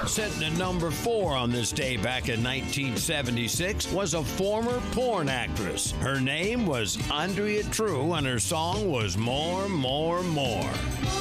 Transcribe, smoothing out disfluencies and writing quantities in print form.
Sitting at number 4 on this day back in 1976 was a former porn actress. Her name was Andrea True, and her song was More, More, More.